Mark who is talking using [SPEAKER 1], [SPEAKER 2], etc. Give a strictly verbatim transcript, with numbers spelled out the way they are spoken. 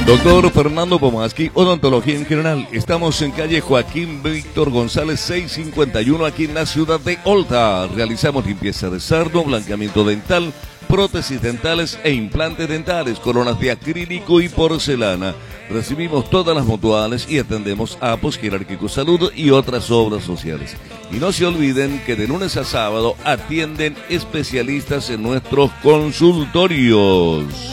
[SPEAKER 1] Doctor Fernando Pomaski, odontología en general. Estamos en calle Joaquín Víctor González seiscientos cincuenta y uno, aquí en la ciudad de Olta. Realizamos limpieza de sarno, blanqueamiento dental, prótesis dentales e implantes dentales, coronas de acrílico y porcelana. Recibimos todas las mutuales y atendemos a Apos Jerárquico Salud y otras obras sociales. Y no se olviden que de lunes a sábado atienden especialistas en nuestros consultorios.